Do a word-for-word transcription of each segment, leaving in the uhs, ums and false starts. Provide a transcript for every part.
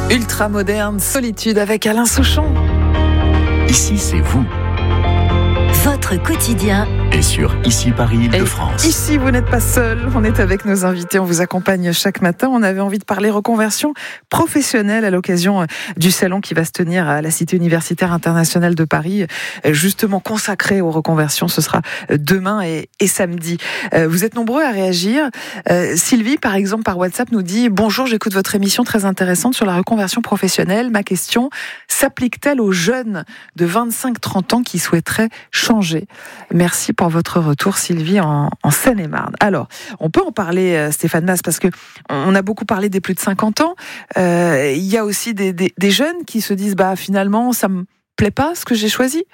Ultra moderne, solitude avec Alain Souchon. Ici, c'est vous. Votre quotidien Et sur Ici Paris Île-de-France. Ici, vous n'êtes pas seul. On est avec nos invités. On vous accompagne chaque matin. On avait envie de parler reconversion professionnelle à l'occasion du salon qui va se tenir à la Cité universitaire internationale de Paris, justement consacré aux reconversions. Ce sera demain et, et samedi. Vous êtes nombreux à réagir. Sylvie, par exemple, par WhatsApp, nous dit « Bonjour, j'écoute votre émission très intéressante sur la reconversion professionnelle. Ma question, s'applique-t-elle aux jeunes de vingt-cinq à trente ans qui souhaiteraient changer ?» Merci pour votre retour, Sylvie, en, en Seine-et-Marne. Alors, on peut en parler, Stéphane Mas, parce que on a beaucoup parlé des plus de cinquante ans. Euh, il y a aussi des, des, des jeunes qui se disent, bah finalement, ça me plaît pas ce que j'ai choisi.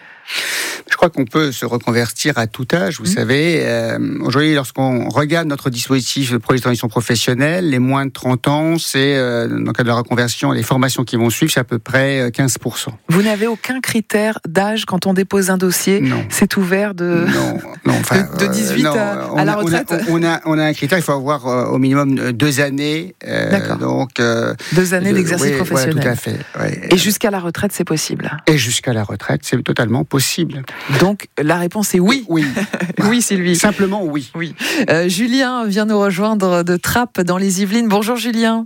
Je crois qu'on peut se reconvertir à tout âge. Vous mmh. savez, euh, aujourd'hui, lorsqu'on regarde notre dispositif de projet de transition professionnelle, les moins de trente ans, c'est, euh, dans le cadre de la reconversion, les formations qui vont suivre, c'est à peu près quinze pour cent. Vous n'avez aucun critère d'âge quand on dépose un dossier? Non. C'est ouvert de, non, non, enfin, de, de dix-huit euh, non, à, à la retraite? On a, on, a, on a un critère, il faut avoir euh, au minimum deux années. Euh, D'accord. Donc, euh, deux années d'exercice oui, professionnel. Voilà, tout à fait. Ouais. Et jusqu'à la retraite, c'est possible? Et jusqu'à la retraite, c'est totalement possible. Donc, la réponse est oui. Oui. Oui, Sylvie. Simplement oui. Oui. Euh, Julien vient nous rejoindre de Trappes, dans les Yvelines. Bonjour, Julien.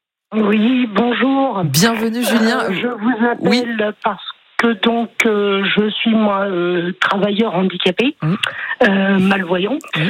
Oui, bonjour. Bienvenue, Julien. Euh, je vous appelle oui. parce que donc euh, je suis moi euh, travailleur handicapé, mmh. euh, malvoyant. Mmh.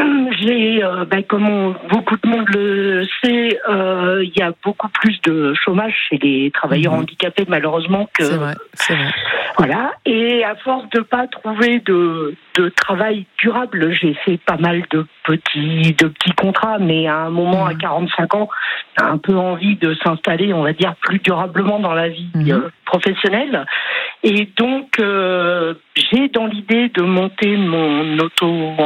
J'ai, euh, ben, comme on, beaucoup de monde le sait, euh, il y a beaucoup plus de chômage chez les travailleurs mmh. handicapés, malheureusement, que... C'est vrai, c'est vrai. Voilà. Et à force de pas trouver de, de travail durable, j'ai fait pas mal de petits, de petits contrats, mais à un moment, mmh. à quarante-cinq ans, on a un peu envie de s'installer, on va dire, plus durablement dans la vie mmh. euh, professionnelle. Et donc, euh, j'ai dans l'idée de monter mon auto